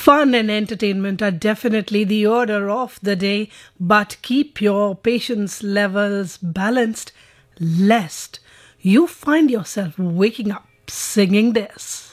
Fun and entertainment are definitely the order of the day, but keep your patience levels balanced lest you find yourself waking up singing this.